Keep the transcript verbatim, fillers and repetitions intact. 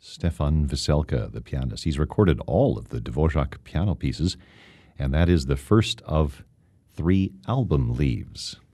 Stefan Veselka, the pianist. He's recorded all of the Dvorak piano pieces, and that is the first of three album leaves.